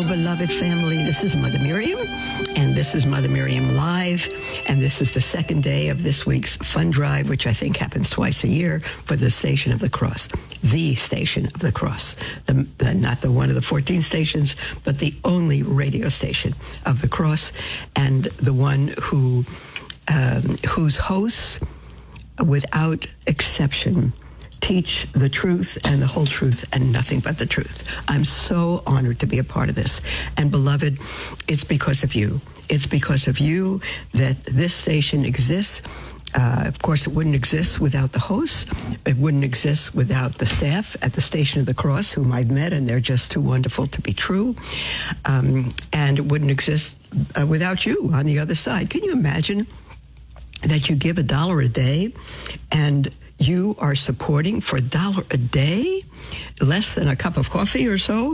beloved family. This is Mother Miriam, and this is Mother Miriam Live, and this is the second day of this week's fund drive, which I think happens twice a year for the Station of the Cross. The Station of the Cross. Not the one of the 14 stations, but the only radio station of the Cross, and the one whose hosts, without exception, teach the truth and the whole truth and nothing but the truth. I'm so honored to be a part of this. And beloved, it's because of you. It's because of you that this station exists. Of course, it wouldn't exist without the hosts. It wouldn't exist without the staff at the Station of the Cross, whom I've met, and they're just too wonderful to be true. And it wouldn't exist without you on the other side. Can you imagine that you give $1 a day and you are supporting for $1 a day, less than a cup of coffee or so,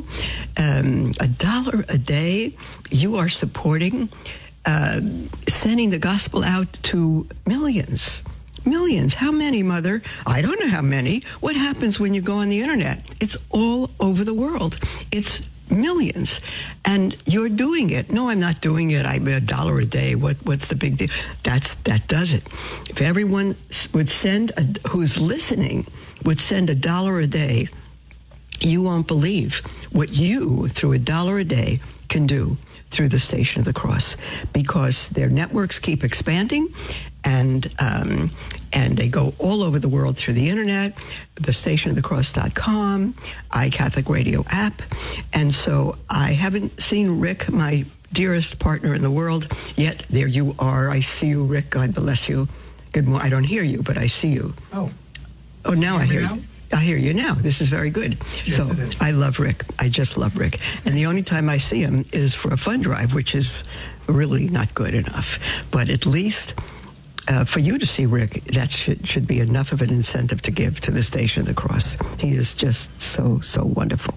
$1 a day, you are supporting sending the gospel out to millions. Millions. How many, Mother? I don't know how many. What happens when you go on the internet? It's all over the world. It's millions. And you're doing it. No, I'm not doing it. I'm $1 a day. What's the big deal? That does it. If everyone would send, who's listening, would send $1 a day, you won't believe what you, through $1 a day, can do through the Station of the Cross, because their networks keep expanding, and they go all over the world through the internet, the stationofthecross.com, iCatholic Radio app. And so I haven't seen Rick, my dearest partner in the world, yet. There you are. I see you, Rick. God bless you. Good morning. I don't hear you, but I see you. Oh, now I hear you. I hear you now. This is very good. Yes, so I love Rick. I just love Rick. And the only time I see him is for a fund drive, which is really not good enough. But at least for you to see Rick, that should be enough of an incentive to give to the Station of the Cross. He is just so wonderful.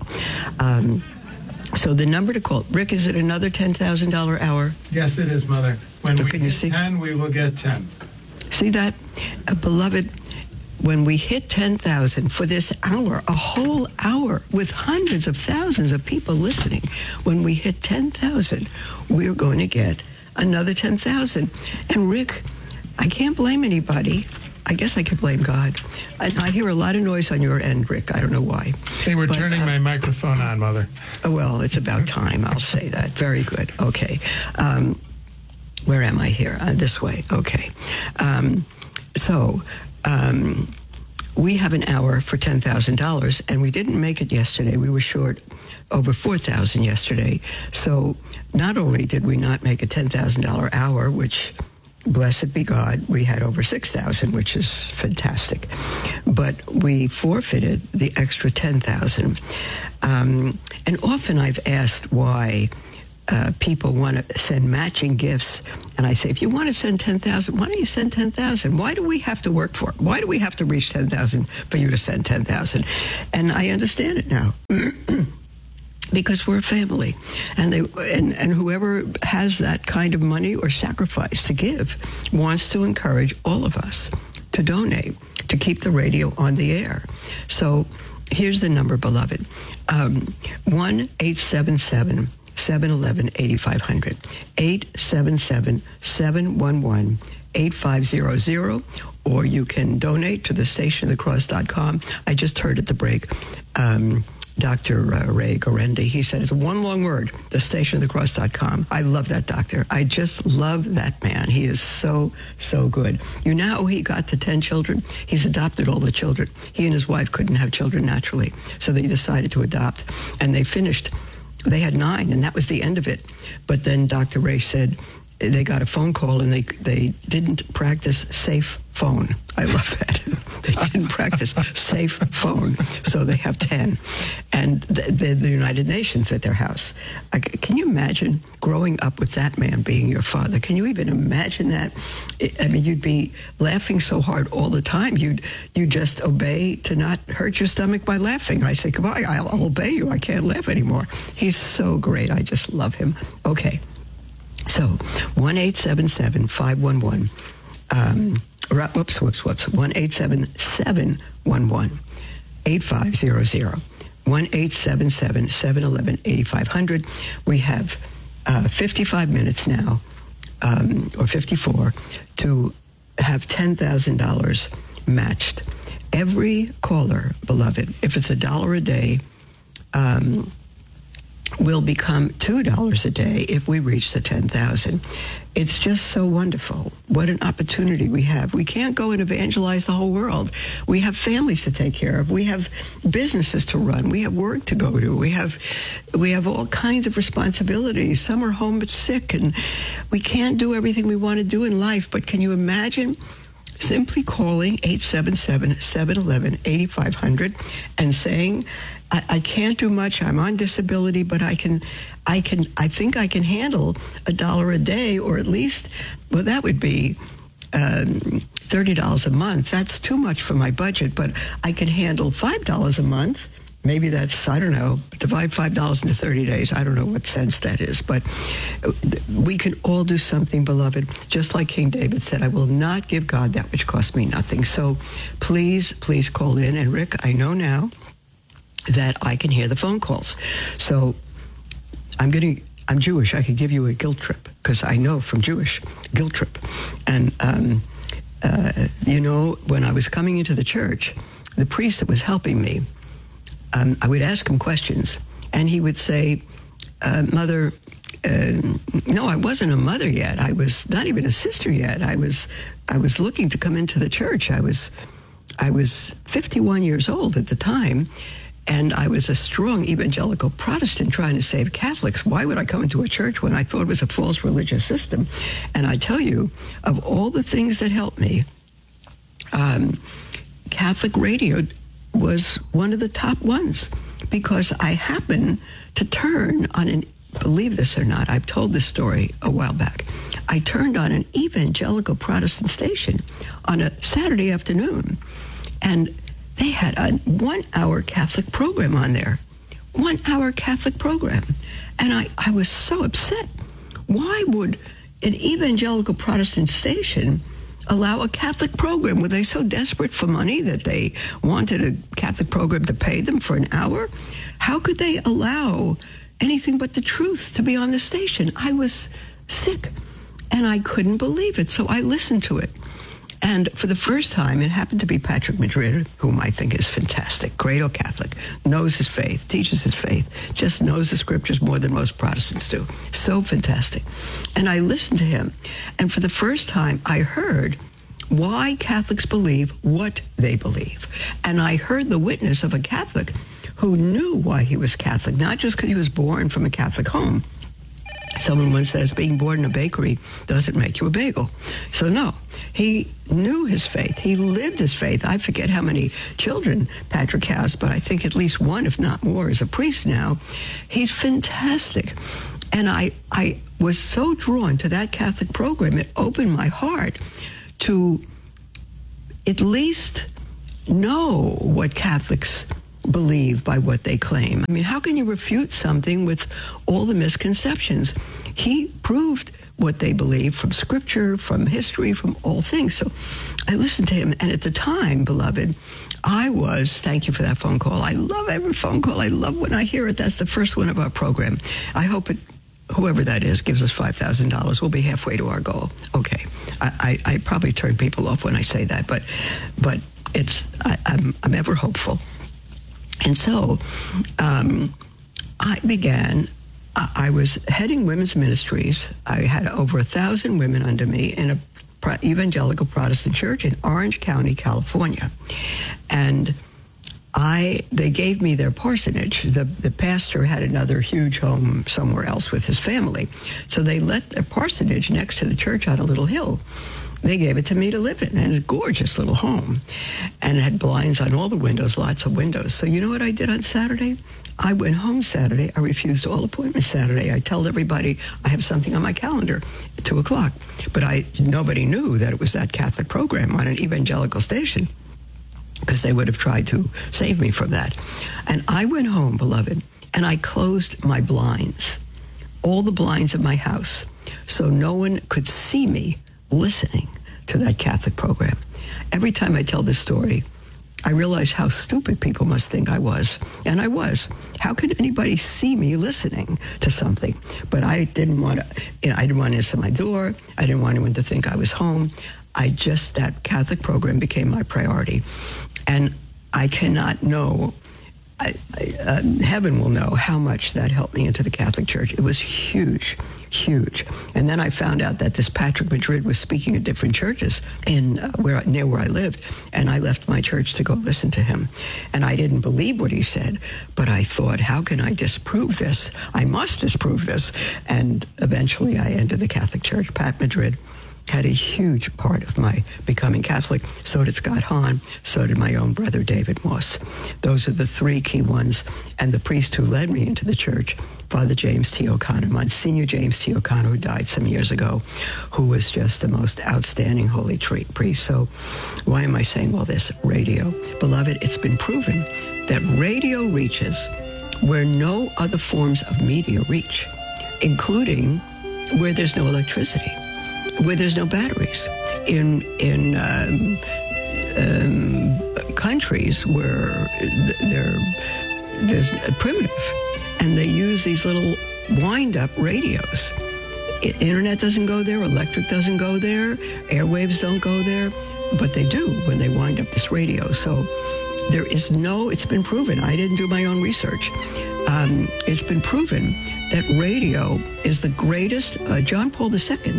So the number to call, Rick, is it another $10,000 hour? Yes, it is, Mother. When we get 10, we will get 10. See that? Beloved, when we hit 10,000 for this hour, a whole hour with hundreds of thousands of people listening, when we hit 10,000, we're going to get another 10,000. And Rick, I can't blame anybody. I guess I could blame God. I hear a lot of noise on your end, Rick. I don't know why. They were turning my microphone on, Mother. Well, it's about time. I'll say that. Very good. Okay. Where am I here? This way. Okay. We have an hour for $10,000, and we didn't make it yesterday. We were short over $4,000 yesterday. So not only did we not make a $10,000 hour, which, blessed be God, we had over $6,000, which is fantastic, but we forfeited the extra $10,000. And often I've asked why people want to send matching gifts, and I say, if you want to send 10,000, why don't you send 10,000? Why do we have to work for it? Why do we have to reach 10,000 for you to send 10,000? And I understand it now. Because we're a family, and whoever has that kind of money or sacrifice to give wants to encourage all of us to donate to keep the radio on the air. So here's the number, beloved: 1-877 711-8500, 877-711-8500, or you can donate to the stationofthecross.com. I just heard at the break Dr. Ray Gorendi. He said it's one long word, the stationofthecross.com. I love that doctor. I just love that man. He is so good. You know how he got to 10 children? He's adopted all the children. He and his wife couldn't have children naturally, so they decided to adopt, and they finished. They had 9, and that was the end of it. But then Dr. Ray said they got a phone call, and they didn't practice safe phone. I love that. They didn't practice safe phone, so they have 10. And the United Nations at their house. Can you imagine growing up with that man being your father? Can you even imagine that? I mean, you'd be laughing so hard all the time. You just obey to not hurt your stomach by laughing. I say, goodbye, I'll obey you. I can't laugh anymore. He's so great. I just love him. Okay. So 1-877-511 1-877-711-8500. 1-877-711-8500. We have 55 minutes now, or 54, to have $10,000 matched. Every caller, beloved, if it's $1 a day, will become $2 a day if we reach the 10,000. It's just so wonderful. What an opportunity we have. We can't go and evangelize the whole world. We have families to take care of. We have businesses to run. We have work to go to. We have all kinds of responsibilities. Some are home but sick, and we can't do everything we want to do in life. But can you imagine simply calling 877-711-8500 and saying, I can't do much. I'm on disability, but I think I can handle $1 a day, or at least, well, that would be $30 a month. That's too much for my budget, but I can handle $5 a month. Maybe that's, I don't know, divide $5 into 30 days. I don't know what sense that is, but we can all do something, beloved. Just like King David said, I will not give God that which costs me nothing. So please call in. And Rick, I know now that I can hear the phone calls. So I'm Jewish. I could give you a guilt trip, because I know from Jewish, guilt trip. And, when I was coming into the church, the priest that was helping me, I would ask him questions, and he would say, Mother, no, I wasn't a mother yet. I was not even a sister yet. I was looking to come into the church. I was 51 years old at the time, and I was a strong evangelical Protestant trying to save Catholics. Why would I come into a church when I thought it was a false religious system? And I tell you, of all the things that helped me, Catholic radio was one of the top ones, because I happened to turn on believe this or not, I've told this story a while back. I turned on an evangelical Protestant station on a Saturday afternoon, and they had a 1-hour Catholic program on there. 1-hour Catholic program. And I was so upset. Why would an evangelical Protestant station allow a Catholic program? Were they so desperate for money that they wanted a Catholic program to pay them for an hour? How could they allow anything but the truth to be on the station? I was sick, and I couldn't believe it. So I listened to it. And for the first time, it happened to be Patrick Madrid, whom I think is fantastic, cradle Catholic, knows his faith, teaches his faith, just knows the scriptures more than most Protestants do. So fantastic. And I listened to him, and for the first time, I heard why Catholics believe what they believe. And I heard the witness of a Catholic who knew why he was Catholic, not just because he was born from a Catholic home. Someone once says being born in a bakery doesn't make you a bagel. So no, he knew his faith. He lived his faith. I forget how many children Patrick has, but I think at least one, if not more, is a priest now. He's fantastic. And I was so drawn to that Catholic program. It opened my heart to at least know what Catholics believe by what they claim. I mean, how can you refute something with all the misconceptions? He proved what they believe from scripture, from history, from all things. So I listened to him, and at the time, beloved, thank you for that phone call. I love every phone call. I love when I hear it. That's the first one of our program. I hope whoever that is gives us $5,000. We'll be halfway to our goal. Okay. I probably turn people off when I say that, but I'm ever hopeful. And so I was heading women's ministries. I had over 1,000 women under me in a evangelical Protestant church in Orange County, California. And they gave me their parsonage. The pastor had another huge home somewhere else with his family. So they let their parsonage next to the church on a little hill. They gave it to me to live in, and a gorgeous little home. And it had blinds on all the windows, lots of windows. So you know what I did on Saturday? I went home Saturday. I refused all appointments Saturday. I told everybody I have something on my calendar at 2 o'clock. But nobody knew that it was that Catholic program on an evangelical station, because they would have tried to save me from that. And I went home, beloved, and I closed my blinds, all the blinds of my house, so no one could see me listening to that Catholic program. Every time I tell this story, I realized how stupid people must think I was. And I was. How could anybody see me listening to something? But I didn't want to, I didn't want to answer my door. I didn't want anyone to think I was home. That Catholic program became my priority. And I cannot know, heaven will know how much that helped me into the Catholic Church. It was huge. And then I found out that this Patrick Madrid was speaking at different churches near where I lived, and I left my church to go listen to him. And I didn't believe what he said, but I thought, how can I disprove this? I must disprove this. And eventually I entered the Catholic Church. Pat Madrid had a huge part of my becoming Catholic. So did Scott Hahn. So did my own brother, David Moss. Those are the three key ones. And the priest who led me into the church, Father James T. O'Connor, Monsignor James T. O'Connor, who died some years ago, who was just the most outstanding holy priest. So why am I saying all this? Radio. Beloved, it's been proven that radio reaches where no other forms of media reach, including where there's no electricity, where there's no batteries, in countries where there's primitive, and they use these little wind-up radios. Internet doesn't go there, electric doesn't go there, airwaves don't go there, but they do when they wind up this radio. So it's been proven. I didn't do my own research. It's been proven that radio is the greatest. John Paul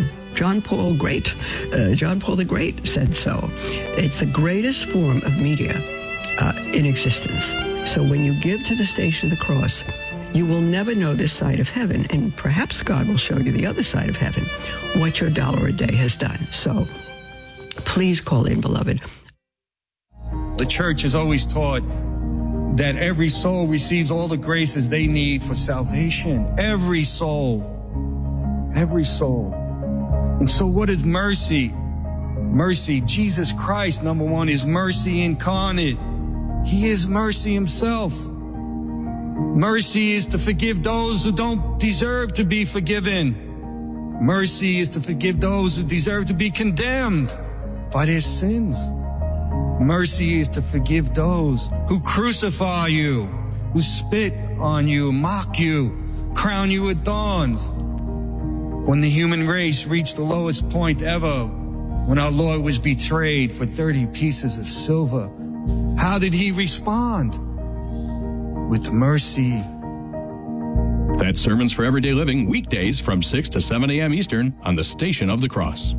the Great said so. It's the greatest form of media in existence. So when you give to the Station of the Cross, you will never know this side of heaven, and perhaps God will show you the other side of heaven, what your $1 a day has done. So please call in, beloved. The church has always taught that every soul receives all the graces they need for salvation. Every soul. And so what is mercy? Mercy, Jesus Christ, number one, is mercy incarnate. He is mercy himself. Mercy is to forgive those who don't deserve to be forgiven. Mercy is to forgive those who deserve to be condemned by their sins. Mercy is to forgive those who crucify you, who spit on you, mock you, crown you with thorns. When the human race reached the lowest point ever, when our Lord was betrayed for 30 pieces of silver, how did he respond? With mercy. That's Sermons for Everyday Living, weekdays from 6 to 7 a.m. Eastern on the Station of the Cross.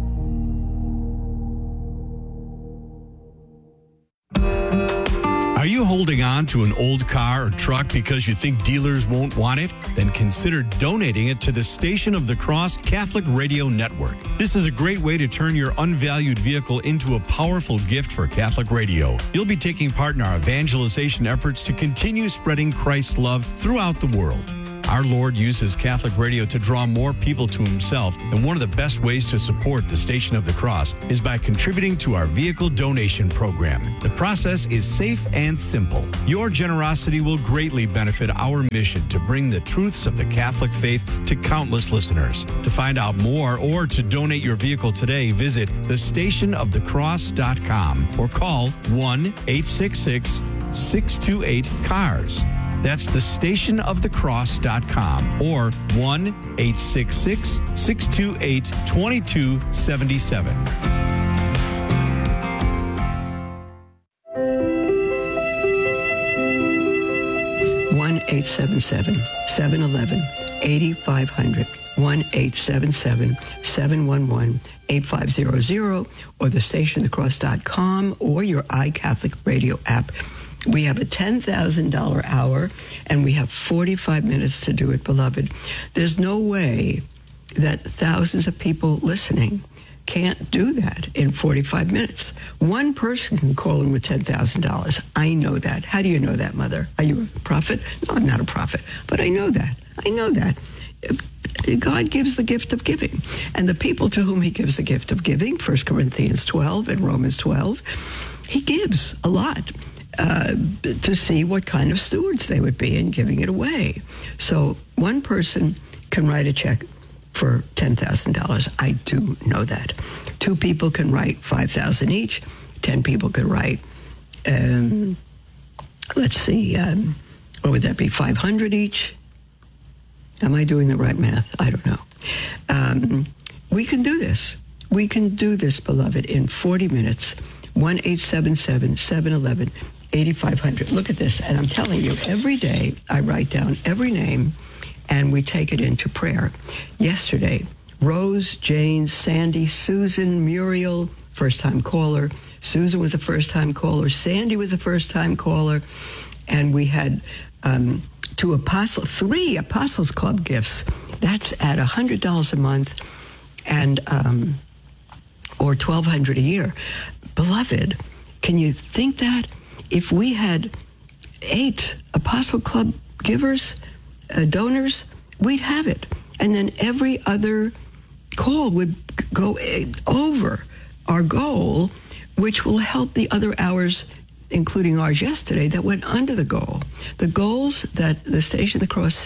Are you holding on to an old car or truck because you think dealers won't want it? Then consider donating it to the Station of the Cross Catholic Radio Network. This is a great way to turn your unvalued vehicle into a powerful gift for Catholic radio. You'll be taking part in our evangelization efforts to continue spreading Christ's love throughout the world. Our Lord uses Catholic radio to draw more people to himself, and one of the best ways to support the Station of the Cross is by contributing to our vehicle donation program. The process is safe and simple. Your generosity will greatly benefit our mission to bring the truths of the Catholic faith to countless listeners. To find out more or to donate your vehicle today, visit thestationofthecross.com or call 1-866-628-CARS. That's thestationofthecross.com or 1-866-628-2277. 1-877-711-8500. 1-877-711-8500 or thestationofthecross.com or your iCatholic radio app. We have a $10,000 hour, and we have 45 minutes to do it, beloved. There's no way that thousands of people listening can't do that in 45 minutes. One person can call in with $10,000. I know that. How do you know that, Mother? Are you a prophet? No, I'm not a prophet, but I know that. God gives the gift of giving. And the people to whom he gives the gift of giving, 1 Corinthians 12 and Romans 12, he gives a lot. To see what kind of stewards they would be in giving it away. So one person can write a check for $10,000. I do know that. Two people can write $5,000 each. 10 people could write let's see, what would that be, 500 each? Am I doing the right math? I don't know. We can do this. We can do this, beloved, in 40 minutes. 1-877-711-8500. Look at this. And I'm telling you, every day I write down every name and we take it into prayer. Yesterday, Rose, Jane, Sandy, Susan, Muriel, first-time caller. Susan was a first-time caller. Sandy was a first-time caller. And we had three Apostles Club gifts. That's at $100 a month and or $1,200 a year. Beloved, can you think that if we had 8 Apostle Club givers, donors, we'd have it. And then every other call would go over our goal, which will help the other hours, including ours yesterday, that went under the goal. The goals that the Station of the Cross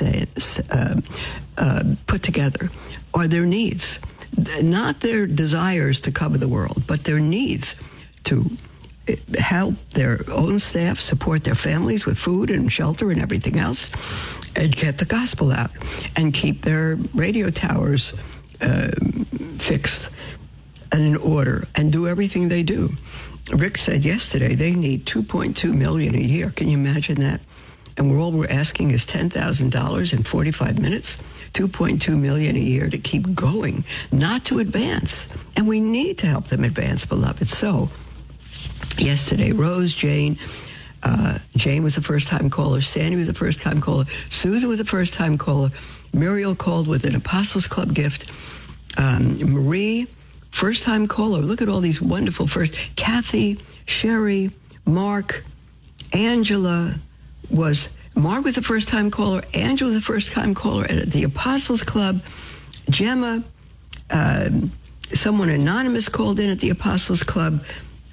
put together are their needs, not their desires to cover the world, but their needs to help their own staff, support their families with food and shelter and everything else, and get the gospel out, and keep their radio towers fixed and in order, and do everything they do. Rick said yesterday they need $2.2 million a year. Can you imagine that? And all we're asking is $10,000 in 45 minutes, $2.2 million a year to keep going, not to advance. And we need to help them advance, beloved. So yesterday, Rose, Jane was a first-time caller. Sandy was a first-time caller. Susan was a first-time caller. Muriel called with an Apostles Club gift. Marie, first-time caller. Look at all these wonderful first. Kathy, Sherry, Mark, Angela Mark was a first-time caller. Angela was a first-time caller at the Apostles Club. Gemma, someone anonymous called in at the Apostles Club.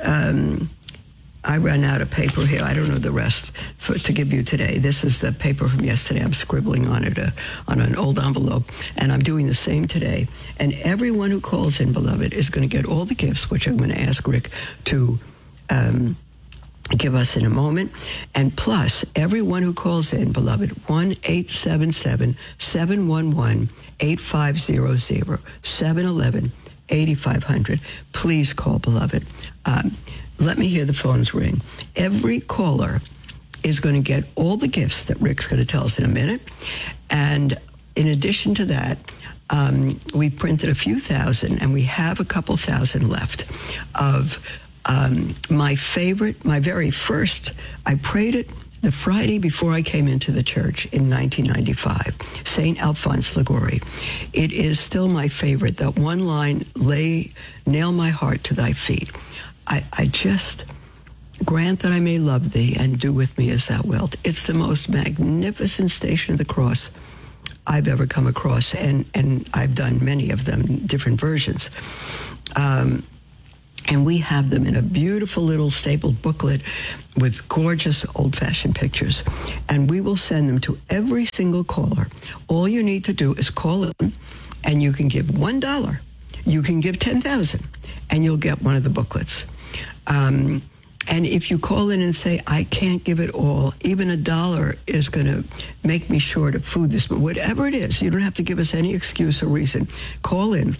I ran out of paper here. I don't know the rest to give you today. This is the paper from yesterday. I'm scribbling on it on an old envelope, and I'm doing the same today. And everyone who calls in, beloved, is going to get all the gifts, which I'm going to ask Rick to give us in a moment. And plus, everyone who calls in, beloved, 1-877-711-8500, 711-8500. Please call, beloved. Let me hear the phones ring. Every caller is going to get all the gifts that Rick's going to tell us in a minute. And in addition to that, we've printed a few thousand, and we have a couple thousand left of my very first. I prayed it the Friday before I came into the church in 1995, St. Alphonse Liguori. It is still my favorite, that one line, nail my heart to thy feet. I just grant that I may love thee and do with me as thou wilt. It's the most magnificent Station of the Cross I've ever come across, and I've done many of them, different versions. And we have them in a beautiful little stapled booklet with gorgeous old-fashioned pictures. And we will send them to every single caller. All you need to do is call in, and you can give $1. You can give $10,000, and you'll get one of the booklets. And if you call in and say, I can't give it all, even $1 is going to make me short of food this month. Whatever it is, you don't have to give us any excuse or reason. Call in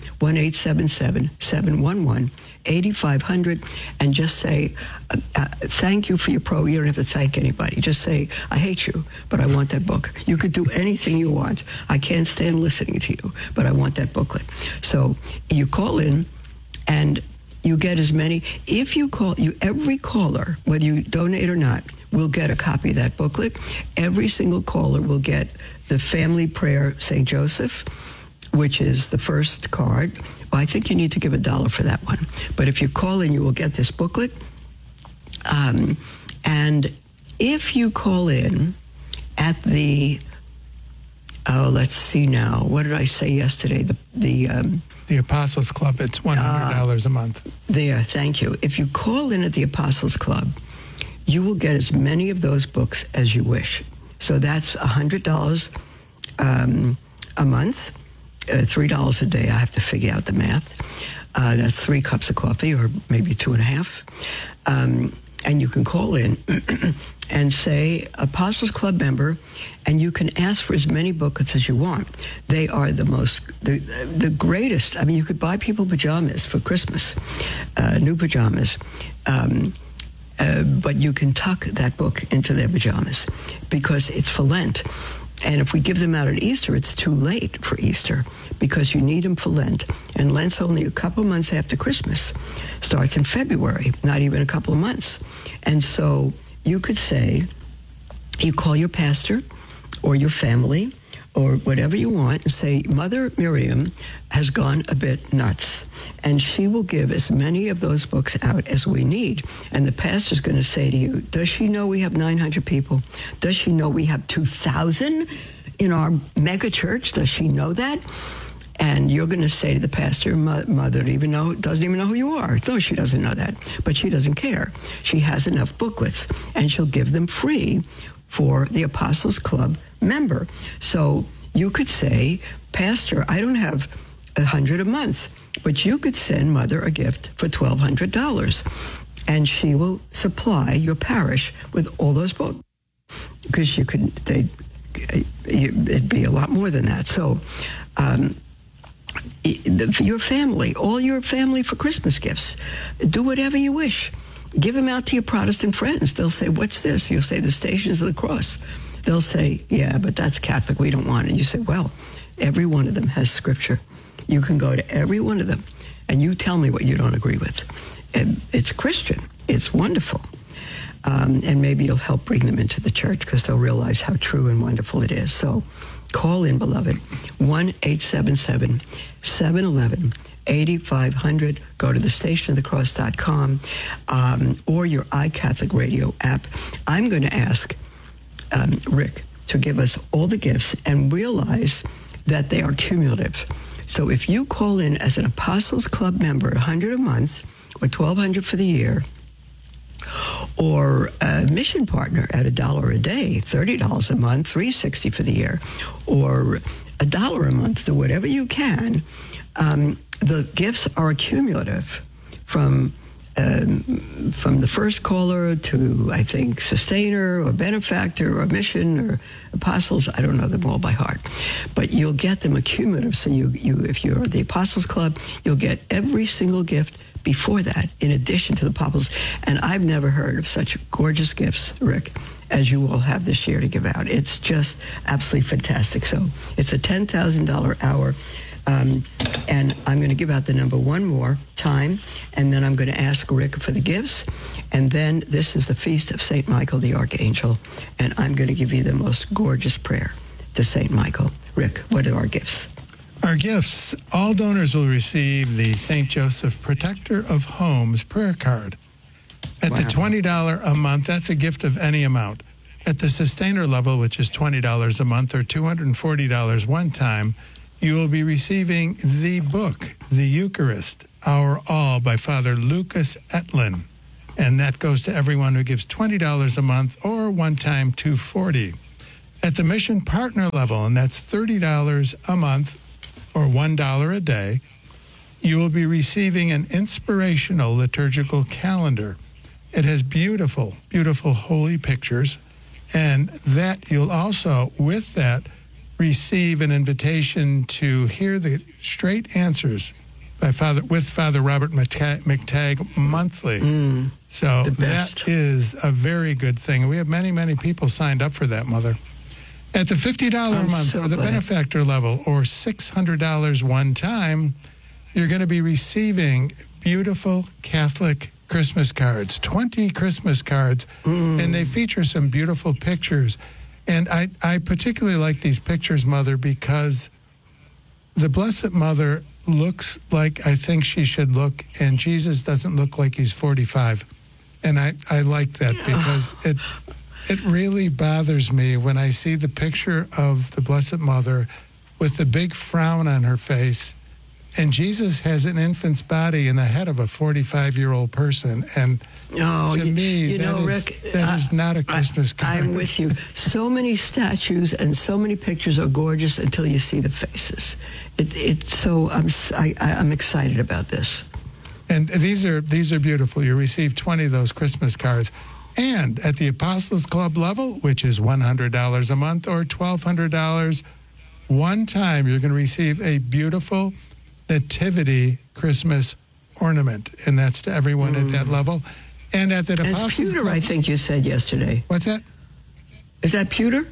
1-877-711-8500 and just say, thank you for your You don't have to thank anybody. Just say, I hate you, but I want that book. You could do anything you want. I can't stand listening to you, but I want that booklet. So you call in, and you get as many. If you call, every caller, whether you donate or not, will get a copy of that booklet. Every single caller will get the Family Prayer St. Joseph, which is the first card. Well, I think you need to give $1 for that one. But if you call in, you will get this booklet. And if you call in at the, let's see now, what did I say yesterday? The Apostles Club, it's $100 a month. There, thank you. If you call in at the Apostles Club, you will get as many of those books as you wish. So that's $100 a month, $3 a day. I have to figure out the math. That's 3 cups of coffee, or maybe 2.5. and you can call in and say Apostles Club member, and you can ask for as many booklets as you want. They are the greatest. I mean, you could buy people pajamas for Christmas, new pajamas, but you can tuck that book into their pajamas because it's for Lent. And if we give them out at Easter, it's too late for Easter because you need them for Lent. And Lent's only a couple months after Christmas. Starts in February, not even a couple of months. And so you could say, you call your pastor or your family or whatever you want and say, Mother Miriam has gone a bit nuts. And she will give as many of those books out as we need. And the pastor's going to say to you, does she know we have 900 people? Does she know we have 2,000 in our mega church? Does she know that? And you're going to say to the pastor, Mother doesn't even know who you are. No, she doesn't know that. But she doesn't care. She has enough booklets, and she'll give them free for the Apostles Club member. So you could say, Pastor, I don't have $100 a month, but you could send Mother a gift for $1,200, and she will supply your parish with all those books. Because it'd be a lot more than that. So, your family, all your family for Christmas gifts, do whatever you wish. Give them out to your Protestant friends. They'll say, what's this? You'll say, the Stations of the Cross. They'll say, yeah, but that's Catholic. We don't want it. You say, well, every one of them has scripture. You can go to every one of them, and you tell me what you don't agree with. And it's Christian. It's wonderful. And maybe you'll help bring them into the church because they'll realize how true and wonderful it is. So call in, beloved, 1-877-711-8500. Go to thestationofthecross.com or your iCatholic Radio app. I'm going to ask Rick to give us all the gifts and realize that they are cumulative. So if you call in as an Apostles Club member, $100 a month or $1,200 for the year, or a mission partner at $1 a day, $30 a month, $360 for the year, or $1 a month, do whatever you can. The gifts are cumulative from the first caller to, I think, sustainer or benefactor or mission or apostles. I don't know them all by heart, but you'll get them accumulative. So you if you're the Apostles Club, you'll get every single gift before that, in addition to the Apostles. And I've never heard of such gorgeous gifts, Rick, as you will have this year to give out. It's just absolutely fantastic. So it's a $10,000 hour. And I'm going to give out the number one more time, and then I'm going to ask Rick for the gifts. And then this is the Feast of St. Michael the Archangel, and I'm going to give you the most gorgeous prayer to St. Michael. Rick, what are our gifts? Our gifts, all donors will receive the St. Joseph Protector of Homes prayer card. At the $20 a month, that's a gift of any amount. At the sustainer level, which is $20 a month or $240 one time, you will be receiving the book, The Eucharist, Our All, by Father Lucas Etlin. And that goes to everyone who gives $20 a month or one time $240. At the mission partner level, and that's $30 a month or $1 a day, you will be receiving an inspirational liturgical calendar. It has beautiful, beautiful holy pictures, and that you'll also, with that, receive an invitation to hear the straight answers by Father Robert McTagg monthly. So that is a very good thing. We have many, many people signed up for that, Mother. At the $50 a month or the benefactor level or $600 one time, you're going to be receiving beautiful Catholic Christmas cards, 20 Christmas cards, and they feature some beautiful pictures. And I particularly like these pictures, Mother, because the Blessed Mother looks like I think she should look, and Jesus doesn't look like he's 45. And I like that because it really bothers me when I see the picture of the Blessed Mother with the big frown on her face, and Jesus has an infant's body in the head of a 45-year-old person. And to me, that is not a Christmas card. I'm with you. So many statues and so many pictures are gorgeous until you see the faces. I'm excited about this. And these are beautiful. You receive 20 of those Christmas cards. And at the Apostles Club level, which is $100 a month or $1,200 one time, you're going to receive a beautiful Nativity Christmas ornament. And that's to everyone at that level. And at the Apostles it's pewter, Club, I think you said yesterday. What's that? Is that pewter?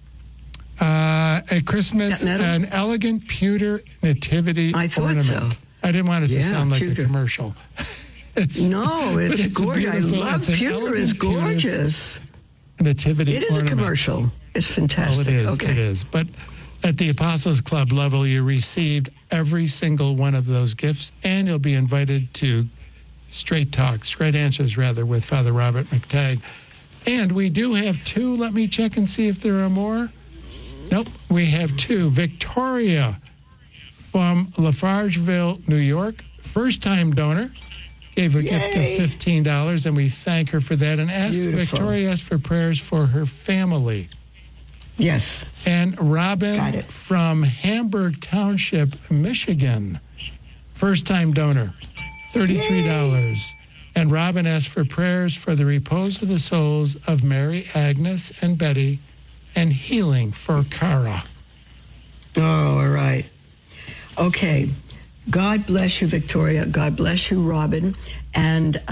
A Christmas, an elegant pewter nativity I thought ornament. so. I didn't want it to sound like pewter. a commercial. It's gorgeous. I love pewter. It's gorgeous. Nativity It is ornament. a commercial. It's fantastic. Oh, it is. Okay. It is. But at the Apostles Club level, you received every single one of those gifts, and you'll be invited to Straight Answers, with Father Robert McTagg. And we do have 2. Let me check and see if there are more. Nope, we have 2. Victoria from Lafargeville, New York, first-time donor, gave a gift of $15, and we thank her for that. And Victoria asked for prayers for her family. Yes. And Robin from Hamburg Township, Michigan, first-time donor, $33. And Robin asked for prayers for the repose of the souls of Mary, Agnes, and Betty, and healing for Cara. Oh, all right. Okay. God bless you, Victoria. God bless you, Robin. And,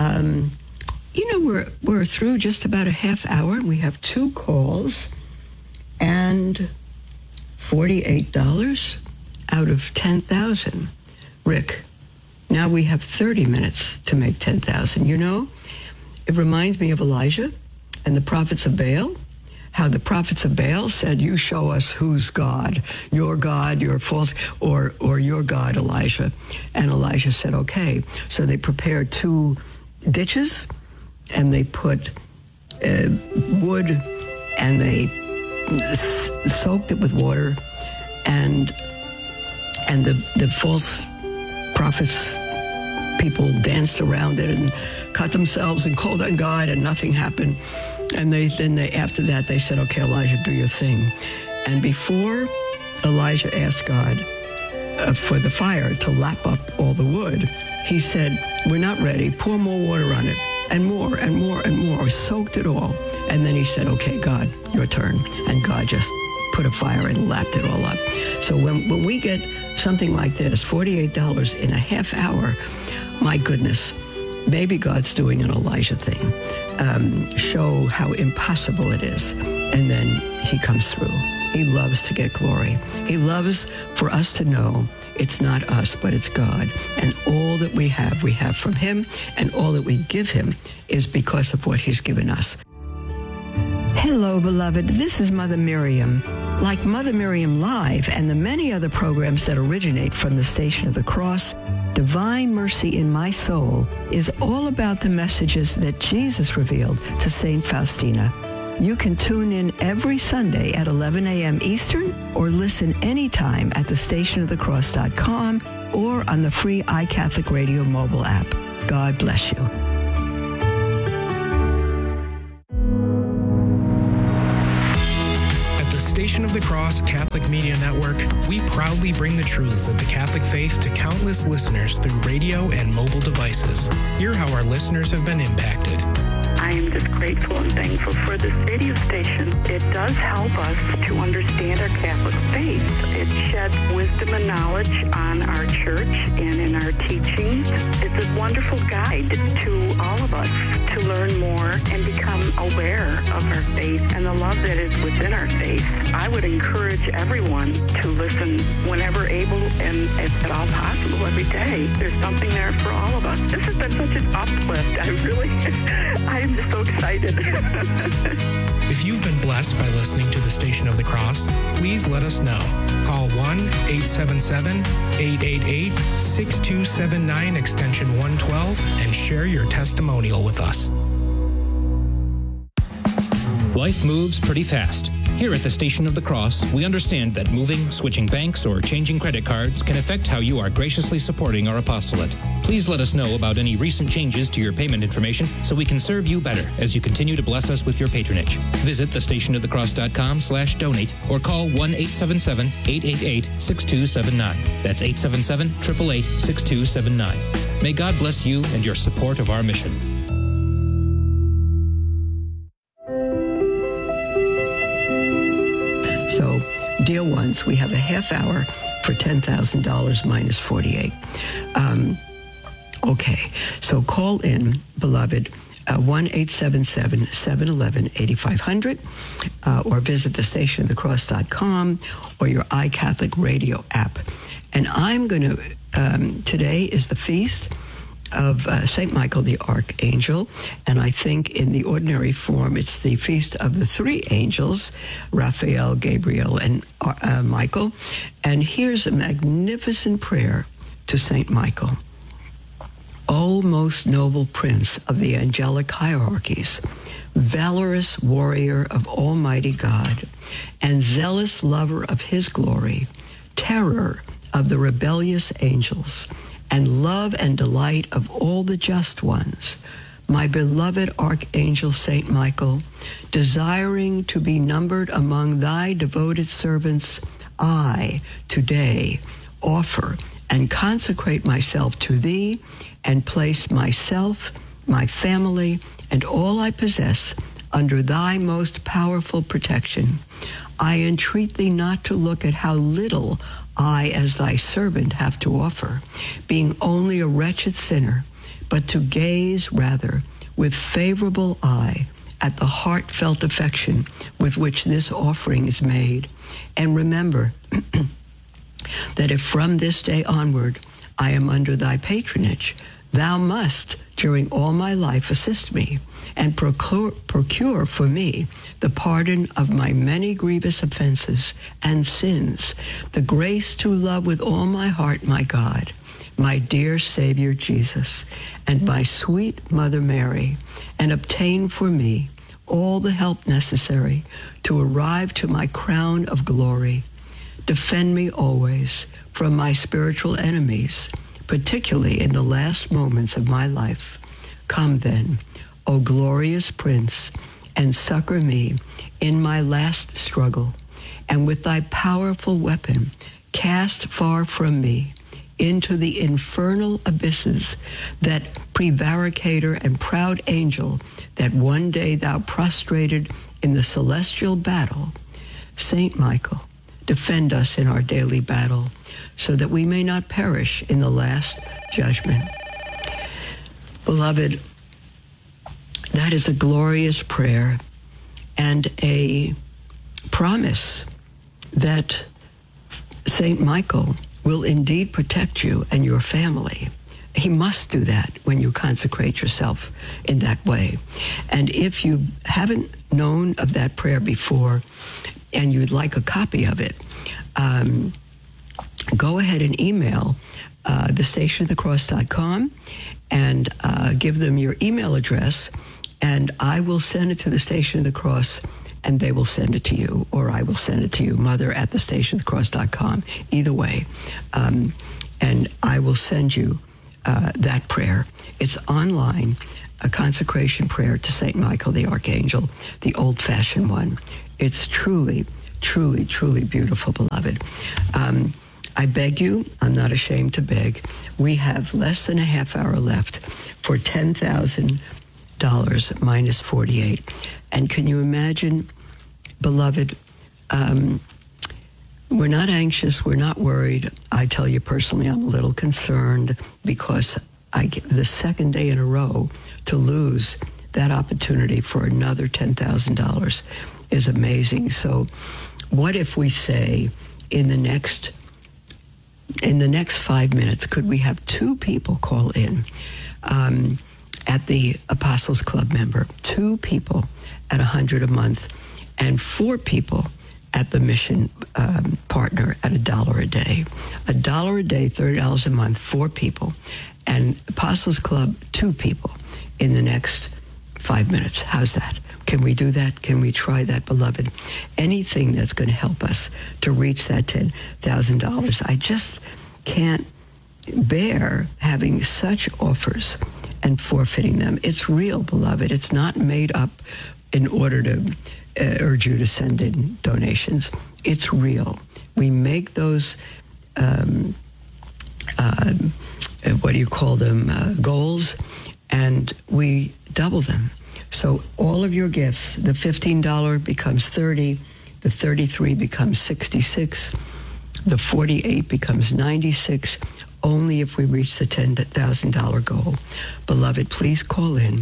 we're through just about a half hour. We have 2 calls and $48 out of 10,000. Rick, now we have 30 minutes to make 10,000. It reminds me of Elijah and the prophets of Baal. How the prophets of Baal said, you show us who's God, your false, or your God, Elijah. And Elijah said, okay. So they prepared 2 ditches, and they put wood, and they soaked it with water, and the false prophets, people danced around it and cut themselves and called on God, and nothing happened. And after that, they said, okay, Elijah, do your thing. And before Elijah asked God for the fire to lap up all the wood, he said, we're not ready. Pour more water on it. And more and more and more. Soaked it all. And then he said, okay, God, your turn. And God just put a fire and lapped it all up. So when we get something like this, $48 in a half hour, my goodness, maybe God's doing an Elijah thing. Show how impossible it is. And then he comes through. He loves to get glory. He loves for us to know it's not us, but it's God. And all that we have from him. And all that we give him is because of what he's given us. Hello, beloved. This is Mother Miriam. Like Mother Miriam Live and the many other programs that originate from the Station of the Cross, Divine Mercy in My Soul is all about the messages that Jesus revealed to St. Faustina. You can tune in every Sunday at 11 a.m. Eastern or listen anytime at thestationofthecross.com or on the free iCatholic Radio mobile app. God bless you. Station of the Cross Catholic Media Network, we proudly bring the truths of the Catholic faith to countless listeners through radio and mobile devices. Hear how our listeners have been impacted. I am just grateful and thankful for this radio station. It does help us to understand our Catholic faith. It sheds wisdom and knowledge on our church and in our teachings. It's a wonderful guide to all of us to learn more and become aware of our faith and the love that is within our faith. I would encourage everyone to listen whenever able and if at all possible every day. There's something there for all of us. This has been such an uplift. I am just so excited. If you've been blessed by listening to the Station of the Cross, please let us know. Call 1-877-888-6279 extension 112 and share your testimonial with us. Life moves pretty fast. Here at the Station of the Cross, we understand that moving, switching banks, or changing credit cards can affect how you are graciously supporting our apostolate. Please let us know about any recent changes to your payment information so we can serve you better as you continue to bless us with your patronage. Visit thestationofthecross.com/donate or call 1-877-888-6279. That's 877-888-6279. May God bless you and your support of our mission. So, dear ones, we have a half hour for $10,000 minus 48. Okay, so call in, beloved, 1-877-711-8500, or visit thestationofthecross.com or your iCatholic Radio app. And I'm going to, today is the feast of St. Michael the Archangel, and I think in the ordinary form it's the feast of the three angels, Raphael, Gabriel, and Michael. And here's a magnificent prayer to St. Michael. O most noble prince of the angelic hierarchies, valorous warrior of Almighty God, and zealous lover of his glory, terror of the rebellious angels, and love and delight of all the just ones, my beloved Archangel St. Michael, desiring to be numbered among thy devoted servants, I, today, offer and consecrate myself to thee and place myself, my family, and all I possess under thy most powerful protection. I entreat thee not to look at how little I, as thy servant, have to offer, being only a wretched sinner, but to gaze rather with favorable eye at the heartfelt affection with which this offering is made. And remember that if from this day onward I am under thy patronage, thou must, during all my life, assist me and procure for me the pardon of my many grievous offenses and sins, the grace to love with all my heart my God, my dear Savior Jesus, and my sweet Mother Mary, and obtain for me all the help necessary to arrive to my crown of glory. Defend me always from my spiritual enemies, particularly in the last moments of my life. Come then, O glorious Prince, and succor me in my last struggle, and with thy powerful weapon cast far from me into the infernal abysses that prevaricator and proud angel that one day thou prostrated in the celestial battle. Saint Michael, defend us in our daily battle, so that we may not perish in the last judgment. Beloved, that is a glorious prayer and a promise that St. Michael will indeed protect you and your family. He must do that when you consecrate yourself in that way. And if you haven't known of that prayer before and you'd like a copy of it, go ahead and email thestationofthecross.com and give them your email address, and I will send it to the Station of the Cross, and they will send it to you, or I will send it to you, mother@thestationofthecross.com. Either way. And I will send you that prayer. It's online, a consecration prayer to St. Michael the Archangel, the old-fashioned one. It's truly, truly, truly beautiful, beloved. I beg you, I'm not ashamed to beg, we have less than a half hour left for $10,000 minus 48. And can you imagine, beloved, we're not anxious, we're not worried. I tell you personally, I'm a little concerned because I get the second day in a row to lose that opportunity for another $10,000 is amazing. So what if we say in the next 5 minutes, could we have 2 people call in at the Apostles Club member, 2 people at $100 a month, and 4 people at the mission partner at $1 a day. $1 a day, $30 a month, 4 people. And Apostles Club, 2 people in the next 5 minutes. How's that? Can we do that? Can we try that, beloved? Anything that's going to help us to reach that $10,000. I just can't bear having such offers and forfeiting them. It's real, beloved. It's not made up in order to urge you to send in donations. It's real. We make those, what do you call them, goals, and we double them. So all of your gifts, the $15 becomes $30, the $33 becomes $66, the $48 becomes $96, only if we reach the $10,000 goal. Beloved, please call in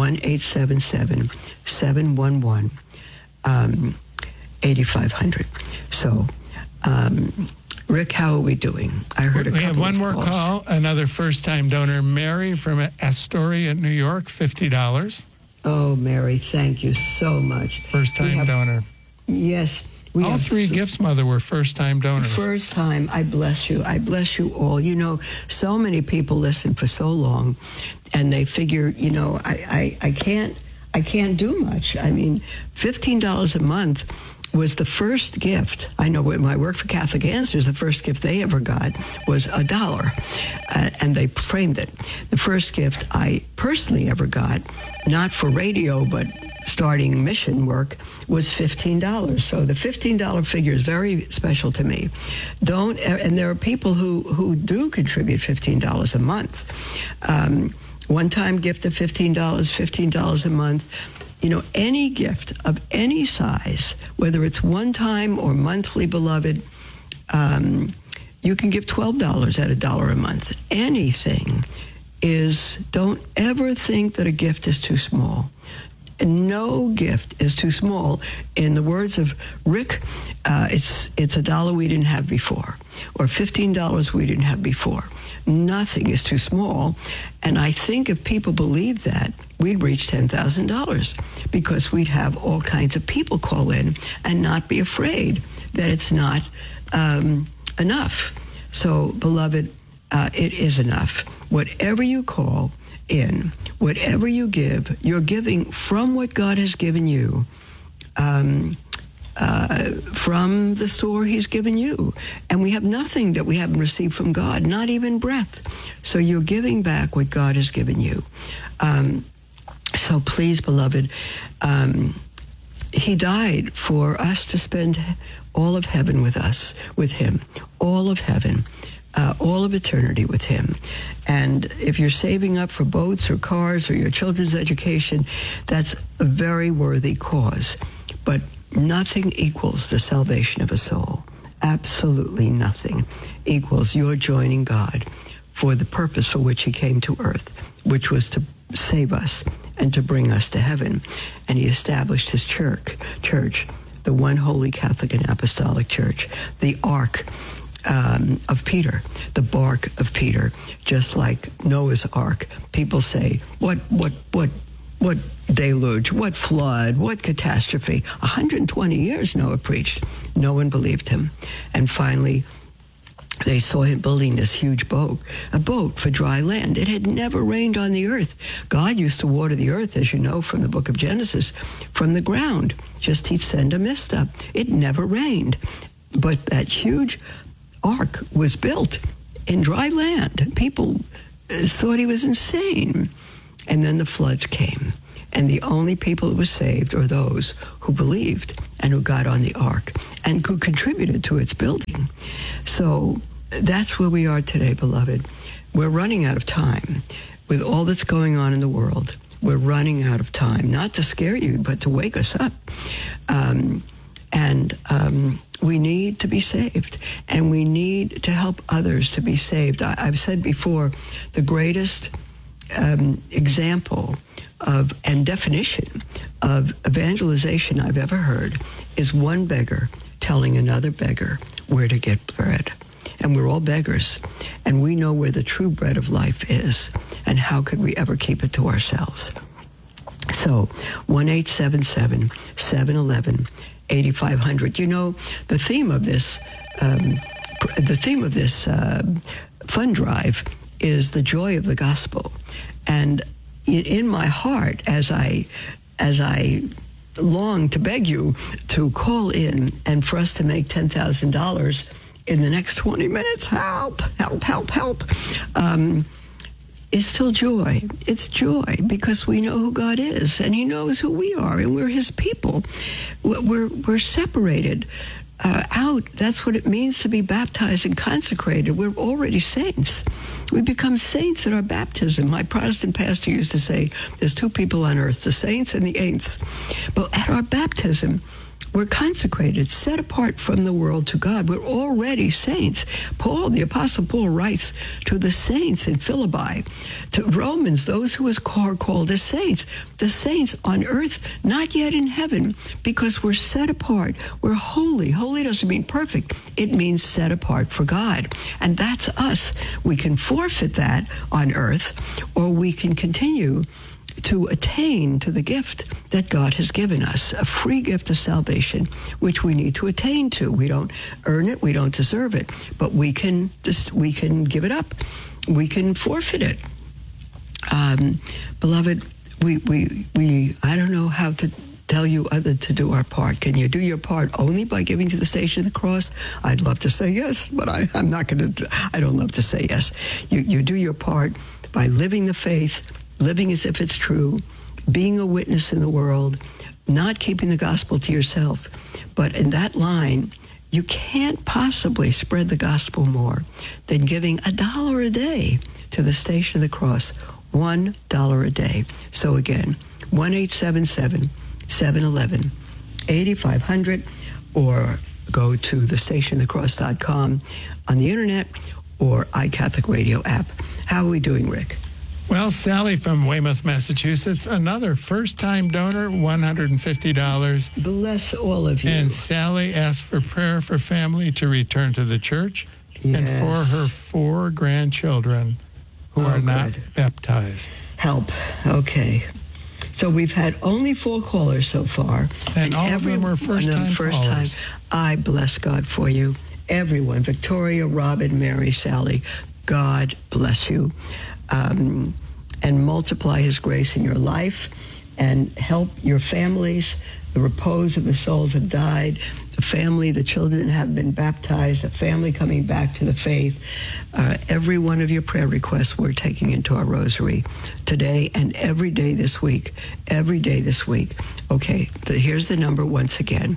1-877-711-8500. So, Rick, how are we doing? I heard we have one more call. Another first-time donor, Mary from Astoria, New York, $50. Oh, Mary, thank you so much. First-time donor. Yes. All three gifts, Mother, were first-time donors. First time. I bless you. I bless you all. You know, so many people listen for so long, and they figure, you know, I can't do much. I mean, $15 a month was the first gift. I know when I worked for Catholic Answers, the first gift they ever got was $1, and they framed it. The first gift I personally ever got, not for radio, but starting mission work, was $15. So the $15 figure is very special to me. And there are people who do contribute $15 a month. One-time gift of $15 a month. You know, any gift of any size, whether it's one-time or monthly, beloved, you can give $12 at $1 a month. Anything is, don't ever think that a gift is too small. No gift is too small. In the words of Rick, it's $1 we didn't have before, or $15 we didn't have before. Nothing is too small. And I think if people believe that, we'd reach $10,000, because we'd have all kinds of people call in and not be afraid that it's not enough. So, beloved, it is enough. Whatever you call in, whatever you give, you're giving from what God has given you, from the store he's given you. And we have nothing that we haven't received from God, not even breath. So you're giving back what God has given you. So please, beloved, he died for us to spend all of heaven with him, all of heaven, all of eternity with him. And if you're saving up for boats or cars or your children's education, that's a very worthy cause. But nothing equals the salvation of a soul. Absolutely nothing equals your joining God for the purpose for which he came to earth, which was to save us and to bring us to heaven. And he established his church, the one holy Catholic and Apostolic Church, the Ark of Peter, the bark of Peter, just like Noah's Ark. People say, what deluge, what flood, what catastrophe. 120 years Noah preached. No one believed him. And finally, they saw him building this huge boat, a boat for dry land. It had never rained on the earth. God used to water the earth, as you know from the book of Genesis, from the ground. Just he'd send a mist up. It never rained. But that huge ark was built in dry land. People thought he was insane. And then the floods came. And the only people that were saved are those who believed and who got on the ark and who contributed to its building. So that's where we are today, beloved. We're running out of time. With all that's going on in the world, we're running out of time, not to scare you, but to wake us up. We need to be saved, and we need to help others to be saved. I've said before, the greatest example of and definition of evangelization I've ever heard is one beggar telling another beggar where to get bread. And we're all beggars, and we know where the true bread of life is, and how could we ever keep it to ourselves? So 1-877-711-8500. You know, the theme of this fund drive is the joy of the gospel. And in my heart, as I long to beg you to call in and for us to make $10,000 in the next 20 minutes. Help, help, help, help. Is still joy. It's joy because we know who God is and he knows who we are and we're his people. We're separated out. That's what it means to be baptized and consecrated. We're already saints. We become saints at our baptism. My Protestant pastor used to say, there's two people on earth, the saints and the ain'ts. But at our baptism, we're consecrated, set apart from the world to God. We're already saints. Paul, the Apostle Paul, writes to the saints in Philippi, to Romans, those who are called as saints. The saints on earth, not yet in heaven, because we're set apart. We're holy. Holy doesn't mean perfect. It means set apart for God. And that's us. We can forfeit that on earth, or we can continue to attain to the gift that God has given us, a free gift of salvation, which we need to attain to. We don't earn it, we don't deserve it, but we can give it up. We can forfeit it. Beloved, we I don't know how to tell you other to do our part. Can you do your part only by giving to the Station of the Cross? I'd love to say yes, but I'm not going to. I don't love to say yes. You do your part by living the faith, living as if it's true, being a witness in the world, not keeping the gospel to yourself. But in that line, you can't possibly spread the gospel more than giving $1 a day to the Station of the Cross, $1 a day. So again, 1-877-711-8500, or go to thestationofthecross.com on the internet or iCatholic Radio app. How are we doing, Rick? Well, Sally from Weymouth, Massachusetts, another first-time donor, $150. Bless all of you. And Sally asked for prayer for family to return to the church and for her 4 grandchildren who are not baptized. Help. Okay. So we've had only 4 callers so far. And all of them were first-time callers. I bless God for you. Everyone, Victoria, Robin, Mary, Sally, God bless you. And multiply his grace in your life and help your families. The repose of the souls have died. The family, the children have been baptized. The family coming back to the faith. Every one of your prayer requests we're taking into our rosary today and every day this week. Every day this week. Okay, here's the number once again.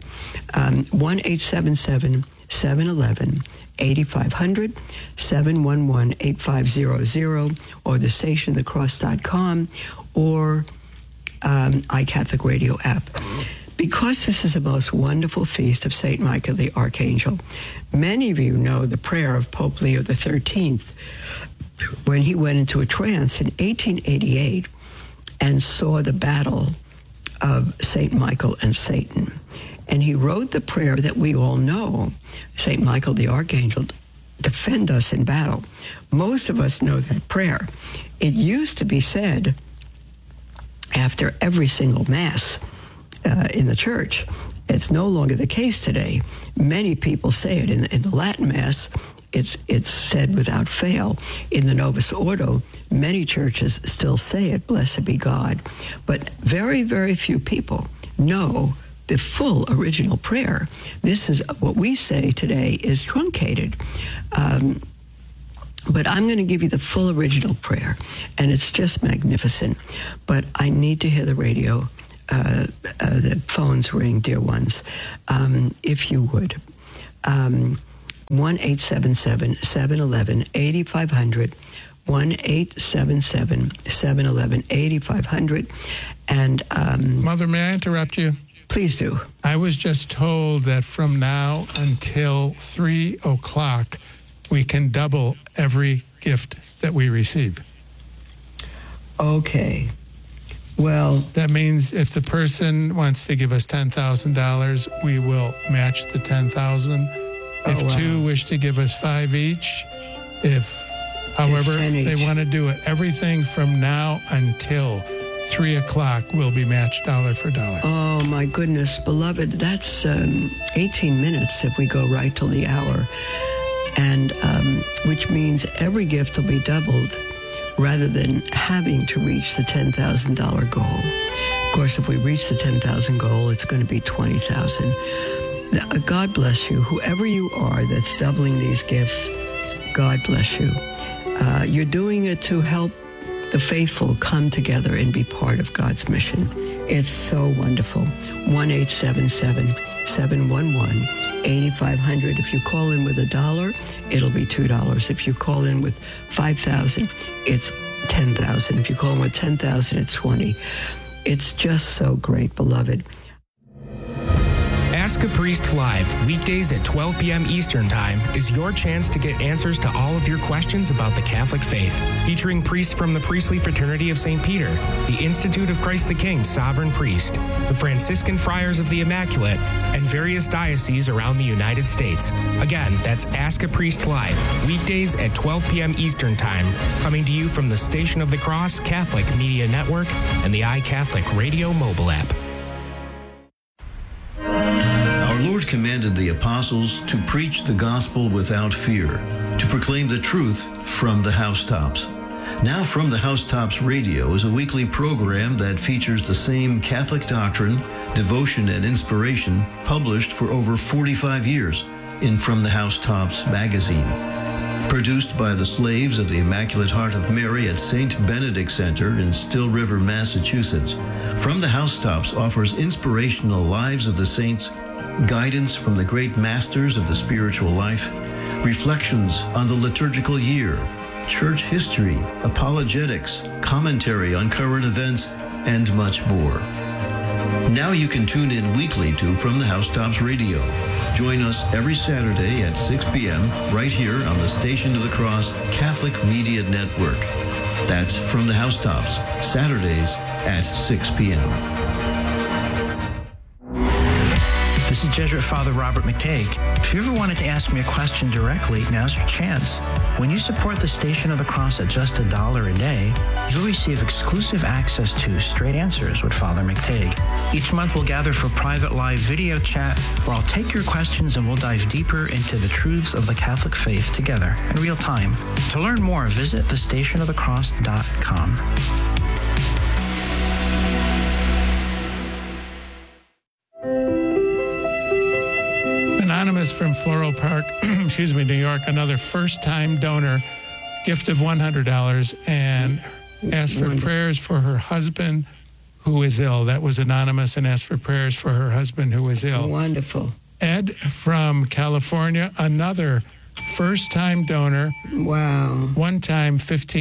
1-877-711-8500, 711-8500, or thestationofthecross.com, or iCatholic Radio app. Because this is the most wonderful feast of St. Michael the Archangel, many of you know the prayer of Pope Leo XIII when he went into a trance in 1888 and saw the battle of St. Michael and Satan. And he wrote the prayer that we all know, St. Michael the Archangel, defend us in battle. Most of us know that prayer. It used to be said after every single Mass in the church. It's no longer the case today. Many people say it in the Latin Mass. It's said without fail. In the Novus Ordo, many churches still say it, blessed be God. But very, very few people know the full original prayer. This is what we say today is truncated. But I'm going to give you the full original prayer, and it's just magnificent. But I need to hear the radio, the phones ring, dear ones, if you would. 1-877-711-8500, 1-877-711-8500. And Mother, may I interrupt you? Please do. I was just told that from now until 3 o'clock, we can double every gift that we receive. Okay. Well, that means if the person wants to give us $10,000, we will match the $10,000. If 2 wish to give us 5 each, however they want to do it, everything from now until 3 o'clock will be matched dollar for dollar. Oh, my goodness, beloved, that's 18 minutes if we go right till the hour, and which means every gift will be doubled rather than having to reach the $10,000 goal. course, if we reach the 10,000 goal, it's going to be 20,000. God bless you. Whoever you are that's doubling these gifts, God bless you. You're doing it to help the faithful come together and be part of God's mission. It's so wonderful. 1-877-711-8500. If you call in with $1, it'll be $2. If you call in with 5,000, it's 10,000. If you call in with 10,000, it's 20. It's just so great, beloved. Ask a Priest Live, weekdays at 12 p.m. Eastern Time, is your chance to get answers to all of your questions about the Catholic faith. Featuring priests from the Priestly Fraternity of St. Peter, the Institute of Christ the King Sovereign Priest, the Franciscan Friars of the Immaculate, and various dioceses around the United States. Again, that's Ask a Priest Live, weekdays at 12 p.m. Eastern Time, coming to you from the Station of the Cross Catholic Media Network and the iCatholic Radio mobile app. Our Lord commanded the apostles to preach the gospel without fear, to proclaim the truth from the housetops. Now From the Housetops Radio is a weekly program that features the same Catholic doctrine, devotion, and inspiration published for over 45 years in From the Housetops magazine. Produced by the slaves of the Immaculate Heart of Mary at St. Benedict Center in Still River, Massachusetts, From the Housetops offers inspirational lives of the saints, guidance from the great masters of the spiritual life, reflections on the liturgical year, church history, apologetics, commentary on current events, and much more. Now you can tune in weekly to From the Housetops Radio. Join us every Saturday at 6 p.m. right here on the Station of the Cross Catholic Media Network. That's From the Housetops, Saturdays at 6 p.m. This is Jesuit Father Robert McTague. If you ever wanted to ask me a question directly, now's your chance. When you support the Station of the Cross at just $1 a day, you'll receive exclusive access to Straight Answers with Father McTague. Each month we'll gather for private live video chat where I'll take your questions and we'll dive deeper into the truths of the Catholic faith together in real time. To learn more, visit thestationofthecross.com. Anonymous from Floral Park, New York, another first-time donor, gift of $100, and asked for prayers for her husband who is ill. That was anonymous, and asked for prayers for her husband who is ill. Wonderful. Ed from California, another first-time donor. Wow. One time,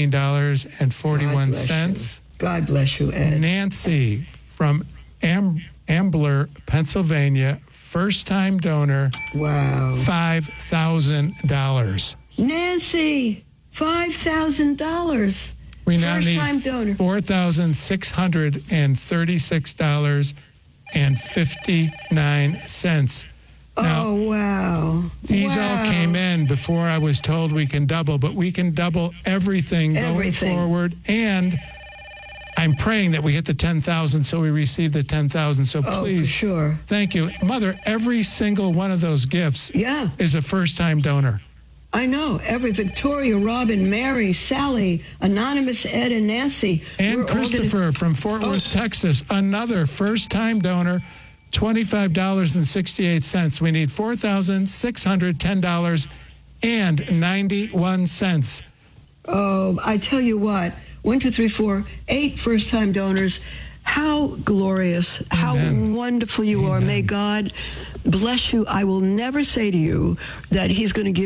$15.41. God bless you, Ed. Nancy from Ambler, Pennsylvania, first-time donor. Wow. $5,000. Nancy, $5,000. We now first-time need donor. $4,636.59. Now, Oh, wow. these all came in before I was told we can double, but we can double everything going forward. And I'm praying that we hit the 10,000 so we receive the 10,000. So please, for sure. Thank you. Mother, every single one of those gifts is a first-time donor. I know. Every Victoria, Robin, Mary, Sally, Anonymous, Ed, and Nancy. And Christopher from Fort Worth, Texas, another first-time donor, $25.68. We need $4,610.91. Oh, I tell you what. 1, 2, 3, 4, 8 first-time donors. How glorious, how wonderful you are. May God bless you. I will never say to you that he's going to give